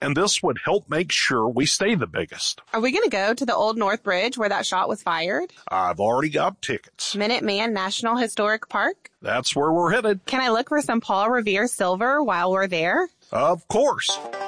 and this would help make sure we stay the biggest. Are we going to go to the Old North Bridge where that shot was fired? I've already got tickets. Minuteman National Historic Park? That's where we're headed. Can I look for some Paul Revere silver while we're there? Of course.